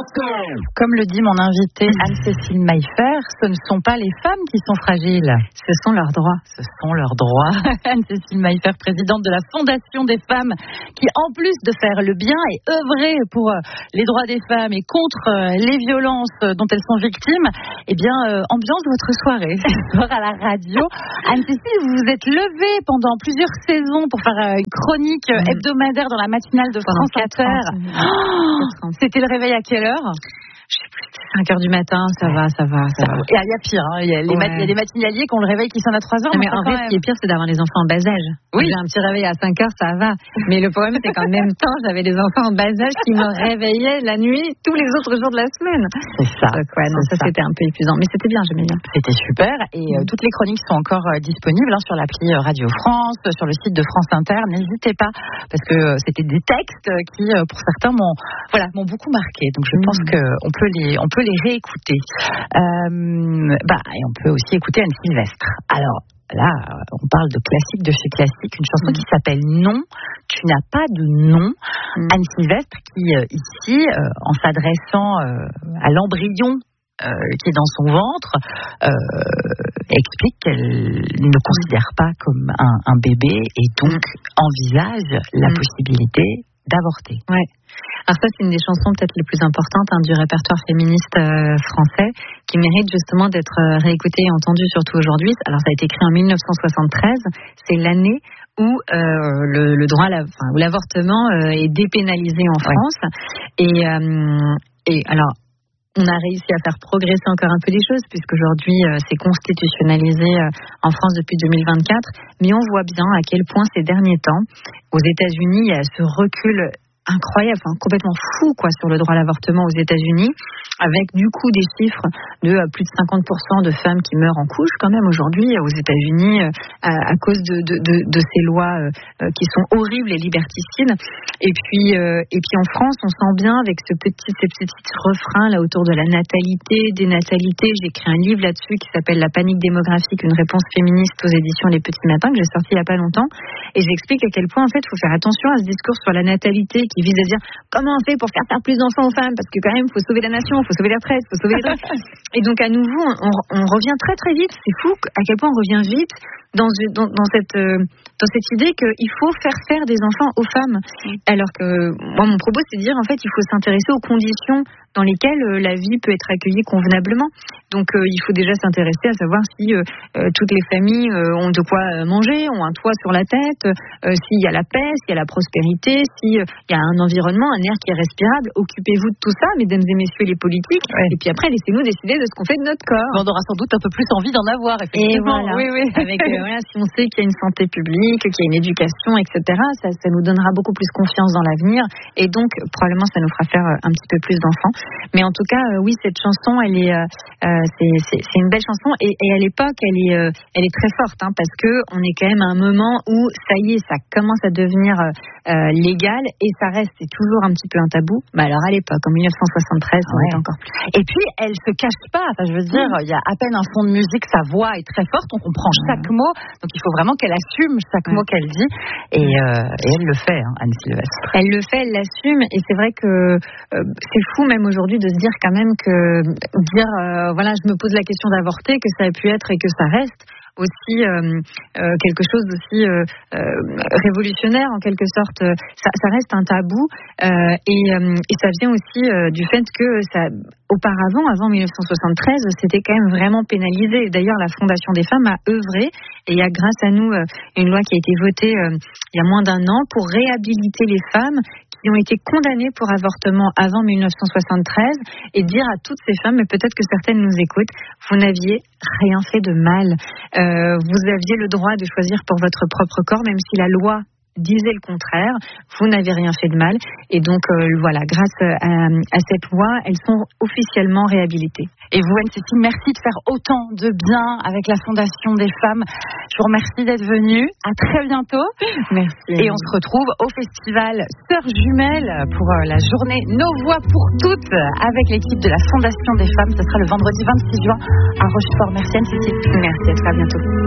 Comme le dit mon invitée Anne-Cécile Maillefer, ce ne sont pas les femmes qui sont fragiles, ce sont leurs droits. Ce sont leurs droits. Anne-Cécile Maillefer, présidente de la Fondation des femmes, qui en plus de faire le bien et œuvrer pour les droits des femmes et contre les violences dont elles sont victimes, ambiance votre soirée ce soir à la radio. Anne-Cécile, vous vous êtes levée pendant plusieurs saisons pour faire une chronique hebdomadaire dans la matinale de France Inter. C'était le réveil à quelle heure? Je sais plus, 5h du matin, ça va. Il y a pire, hein. Il y a des matinaliers qui ont le réveil qui sonne à 3h. Mais en fait, ce qui est pire, c'est d'avoir les enfants en bas âge. Oui. J'ai un petit réveil à 5h, ça va. Mais le problème, c'est qu'en même temps, j'avais des enfants en bas âge qui me réveillaient la nuit tous les autres jours de la semaine. C'est ça. Donc, c'était un peu épuisant. Mais c'était bien, j'aimais bien. C'était super. Et toutes les chroniques sont encore disponibles sur l'appli Radio France, sur le site de France Inter. N'hésitez pas, parce que c'était des textes qui, pour certains, m'ont beaucoup marqué. Donc je pense qu'on peut les réécouter. Et on peut aussi écouter Anne Sylvestre. Alors là, on parle de classique de chez classique, une chanson qui s'appelle Non, tu n'as pas de nom. Anne Sylvestre qui, ici, en s'adressant à l'embryon qui est dans son ventre, explique qu'elle ne considère pas comme un bébé et donc envisage la possibilité d'avorter. Ouais. Alors ça, c'est une des chansons peut-être les plus importantes du répertoire féministe français, qui mérite justement d'être réécoutée et entendue, surtout aujourd'hui. Alors ça a été écrit en 1973, c'est l'année où le droit où l'avortement est dépénalisé en France. Et alors, on a réussi à faire progresser encore un peu les choses, puisqu'aujourd'hui, c'est constitutionnalisé en France depuis 2024. Mais on voit bien à quel point ces derniers temps, aux États-Unis, il y a ce recul incroyable, complètement fou sur le droit à l'avortement aux États-Unis, avec du coup des chiffres de plus de 50% de femmes qui meurent en couche quand même aujourd'hui aux États-Unis à cause de ces lois qui sont horribles et liberticides. Et puis en France, on sent bien avec ces petits refrains là autour de la natalité, des natalités. J'ai écrit un livre là-dessus qui s'appelle La panique démographique, une réponse féministe aux éditions Les Petits Matins, que j'ai sorti il y a pas longtemps, et j'explique à quel point en fait il faut faire attention à ce discours sur la natalité qui vise à dire comment on fait pour faire plus d'enfants aux femmes, parce que quand même il faut sauver la nation, il faut sauver les retraites, il faut sauver les trucs. Et donc à nouveau on revient très très vite. C'est fou à quel point on revient vite dans cette idée qu'il faut faire des enfants aux femmes, alors que moi mon propos c'est de dire en fait il faut s'intéresser aux conditions dans lesquelles la vie peut être accueillie convenablement. Donc il faut déjà s'intéresser à savoir si toutes les familles ont de quoi manger, ont un toit sur la tête, s'il y a la paix, s'il y a la prospérité, s'il y a un environnement, un air qui est respirable. Occupez-vous de tout ça, mesdames et messieurs les politiques, et puis après laissez-nous décider de ce qu'on fait de notre corps. On aura sans doute un peu plus envie d'en avoir, effectivement. Et voilà. Oui. Avec si on sait qu'il y a une santé publique, qu'il y a une éducation, etc., ça nous donnera beaucoup plus confiance dans l'avenir, et donc probablement ça nous fera faire un petit peu plus d'enfants. Mais en tout cas, oui, cette chanson, c'est une belle chanson, et à l'époque, elle est très forte, parce que on est quand même à un moment où ça y est, ça commence à devenir légal, et ça reste toujours un petit peu un tabou. Alors à l'époque, en 1973, on est encore plus. Et puis, elle se cache pas. Je veux dire, il y a à peine un fond de musique, sa voix est très forte, on comprend chaque mot, donc il faut vraiment qu'elle assume chaque mot qu'elle dit, et elle le fait, Anne Sylvestre. Elle le fait, elle l'assume, et c'est vrai que c'est fou même aujourd'hui de se dire quand même que je me pose la question d'avorter, que ça a pu être et que ça reste aussi quelque chose d'aussi révolutionnaire en quelque sorte. Ça reste un tabou, et ça vient aussi du fait que auparavant, avant 1973, c'était quand même vraiment pénalisé. D'ailleurs, la Fondation des femmes a œuvré, et il y a grâce à nous une loi qui a été votée il y a moins d'un an pour réhabiliter les femmes qui ont été condamnées pour avortement avant 1973, et dire à toutes ces femmes, mais peut-être que certaines nous écoutent, vous n'aviez rien fait de mal. Vous aviez le droit de choisir pour votre propre corps, même si la loi disait le contraire, vous n'avez rien fait de mal. Et donc grâce à cette loi, elles sont officiellement réhabilitées. Et vous, Anne-Cécile, merci de faire autant de bien avec la Fondation des femmes. Je vous remercie d'être venue. À très bientôt. Merci. Et on se retrouve au festival Sœurs Jumelles pour la journée Nos Voix pour toutes avec l'équipe de la Fondation des femmes. Ce sera le vendredi 26 juin à Rochefort. Merci, Anne-Cécile. Merci, à très bientôt.